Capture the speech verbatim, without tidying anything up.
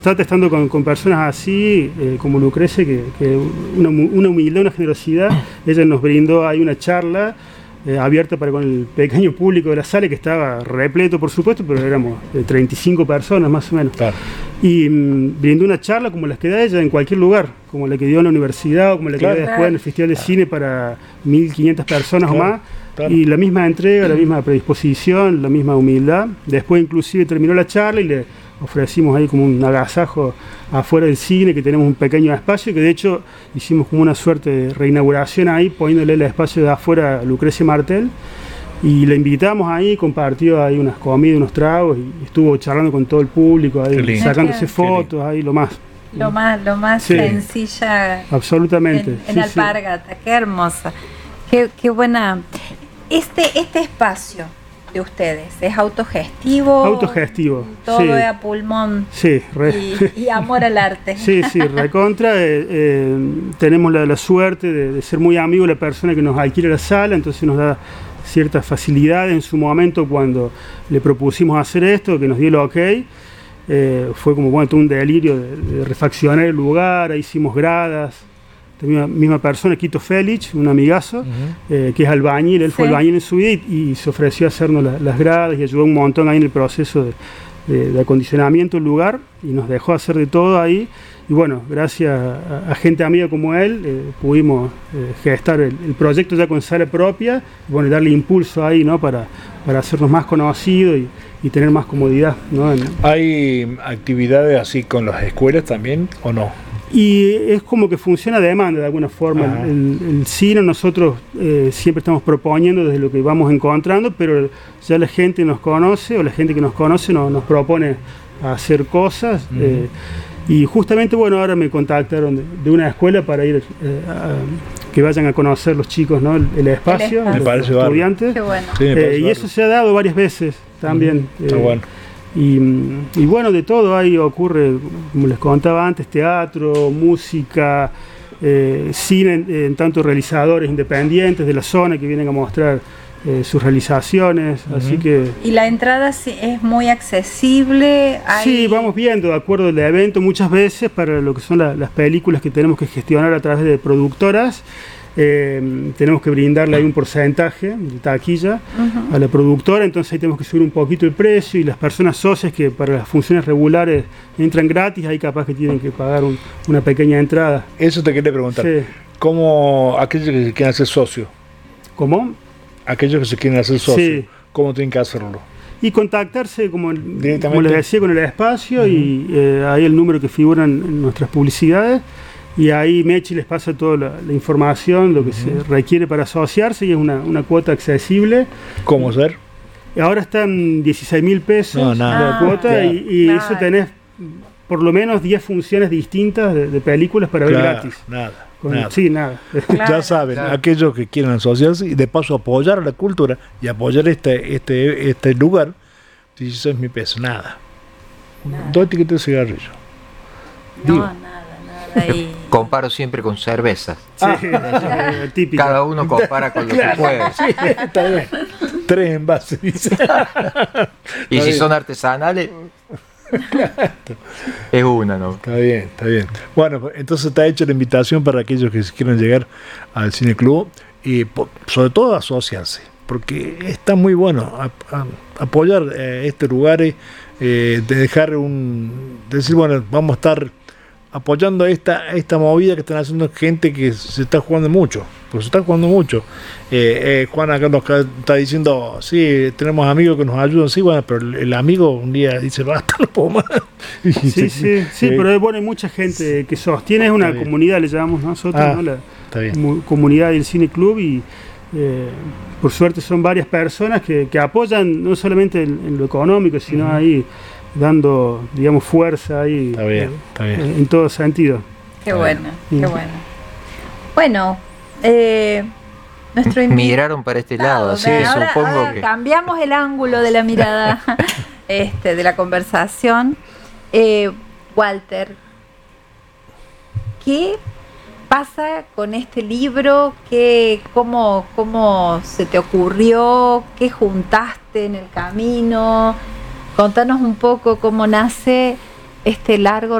Está estando con, con personas así, eh, como Lucrecia, que, que una, una humildad, una generosidad. Ella nos brindó ahí una charla eh, abierta para con el pequeño público de la sala, que estaba repleto, por supuesto, pero éramos de treinta y cinco personas más o menos. Claro. Y mm, brindó una charla como las que da ella en cualquier lugar, como la que dio en la universidad o como la que Claro. dio después en el Festival de Cine para mil quinientas personas Claro. o más. Claro. Y la misma entrega, la misma predisposición, la misma humildad. Después inclusive terminó la charla y le ofrecimos ahí como un agasajo afuera del cine, que tenemos un pequeño espacio, que de hecho hicimos como una suerte de reinauguración ahí, poniéndole el espacio de afuera a Lucrecia Martel, y la invitamos ahí, compartió ahí unas comidas, unos tragos, y estuvo charlando con todo el público, ahí, sacándose fotos, ahí lo más. Lo más, lo más Sí. sencilla. Absolutamente. En, en Sí, Alpargata, qué hermosa. Qué, qué buena. Este, este espacio de ustedes es autogestivo. Autogestivo. Todo sí. es a pulmón. Sí, re. Y, y amor al arte. Sí, sí, recontra. Eh, eh, tenemos la, la suerte de, de ser muy amigos de la persona que nos alquila la sala, entonces nos da cierta facilidad en su momento cuando le propusimos hacer esto, que nos dio el ok. Eh, fue como bueno, todo un delirio de, de refaccionar el lugar, ahí hicimos gradas. La misma, misma persona, Quito Félix, un amigazo, uh-huh. eh, que es albañil, él sí. fue albañil en su vida y, y se ofreció a hacernos la, las gradas y ayudó un montón ahí en el proceso de, de, de acondicionamiento del lugar y nos dejó hacer de todo ahí. Y bueno, gracias a, a gente amiga como él, eh, pudimos eh, gestar el, el proyecto ya con sala propia y bueno, darle impulso ahí, ¿no? para, para hacernos más conocidos y, y tener más comodidad, ¿no? En, ¿Hay actividades así con las escuelas también o no? Y es como que funciona a demanda de alguna forma. El, el cine nosotros eh, siempre estamos proponiendo desde lo que vamos encontrando, pero ya la gente nos conoce o la gente que nos conoce nos, nos propone hacer cosas. Uh-huh. eh, y justamente, bueno, ahora me contactaron de, de una escuela para ir eh, a, que vayan a conocer los chicos, ¿no? el, el espacio, el los, los estudiantes. Qué bueno. Sí, eh, y eso se ha dado varias veces también. Uh-huh. Está eh, bueno. Y, y bueno, de todo ahí ocurre, como les contaba antes, teatro, música, eh, cine, en, en tanto realizadores independientes de la zona que vienen a mostrar eh, sus realizaciones, uh-huh. así que... ¿Y la entrada es muy accesible? ¿Hay... Sí, vamos viendo de acuerdo al evento, muchas veces para lo que son la, las películas que tenemos que gestionar a través de productoras, Eh, tenemos que brindarle ahí un porcentaje de taquilla uh-huh. a la productora, entonces ahí tenemos que subir un poquito el precio y las personas socias que para las funciones regulares entran gratis, ahí capaz que tienen que pagar un, una pequeña entrada. Eso te quería preguntar. Sí. ¿Cómo aquellos que se quieren hacer socio? ¿Cómo? Aquellos que se quieren hacer socio, sí. ¿cómo tienen que hacerlo? Y contactarse, como, como les decía, con el espacio uh-huh. y eh, ahí el número que figura en nuestras publicidades. Y ahí Mechi les pasa toda la, la información, lo que uh-huh. se requiere para asociarse y es una, una cuota accesible. ¿Cómo ser? Ahora están dieciséis mil pesos no, la ah, cuota claro, y, y claro. eso tenés por lo menos diez funciones distintas de, de películas para claro, ver gratis. Nada, Con, nada. Sí, nada. Claro, ya saben, claro. aquellos que quieran asociarse y de paso apoyar a la cultura y apoyar este, este, este lugar, dieciséis mil pesos, nada. nada. Dos etiquetas de cigarrillo. No, Digo. nada. Y... Comparo siempre con cervezas. Sí, ah, cada uno compara con lo claro, que puede. Sí, está bien. Tres envases. Y está si bien. son artesanales, es una, ¿no? Está bien, está bien. Bueno, entonces está hecha la invitación para aquellos que quieran llegar al Cine Club y sobre todo asociarse, porque está muy bueno a, a, apoyar eh, este lugar, eh, de dejar un, decir, bueno, vamos a estar apoyando esta, esta movida que están haciendo gente que se está jugando mucho, pues se está jugando mucho. Eh, eh, Juan acá nos está diciendo, sí, tenemos amigos que nos ayudan, sí, bueno, pero el, el amigo un día dice, basta, no puedo más. Sí, sí, sí, sí, pero bueno, hay mucha gente que sostiene, es una comunidad, le llamamos nosotros, ah, ¿no? La comunidad del Cine Club y eh, por suerte son varias personas que, que apoyan no solamente en, en lo económico, sino uh-huh. ahí dando, digamos, fuerza ahí está bien, está bien. En, en todo sentido. Qué bueno, qué bueno. Bueno, eh, nuestro invitado, miraron para este lado, así que ahora, supongo ahora que cambiamos el ángulo de la mirada este, de la conversación. Eh, Walter, ¿qué pasa con este libro? ¿Qué, cómo, ¿Cómo se te ocurrió? ¿Qué juntaste en el camino? Contanos un poco cómo nace este largo